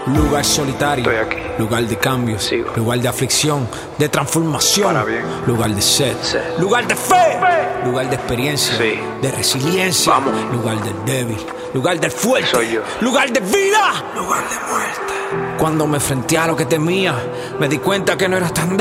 Lugar solitario, Estoy aquí. lugar de cambio, Sigo. lugar de aflicción, de transformación, Para bien. lugar de sed, Sed. lugar de fe, lugar de experiencia, Sí. de resiliencia, Vamos. lugar del débil, lugar del fuerte, Soy yo. lugar de vida, lugar de muerte. Cuando me enfrenté a lo que temía, me di cuenta que no era tan